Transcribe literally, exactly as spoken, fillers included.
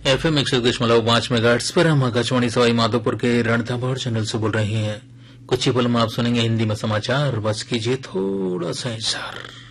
F M एक सौ दशमलव पांच मेगाहर्ट्ज पर हम आकाशवाणी सवाई माधोपुर के रणथंभौर चैनल से बोल रहे हैं। कुछ ही पल में आप सुनेंगे हिंदी में समाचार। बस कीजिए थोड़ा सा इंतजार।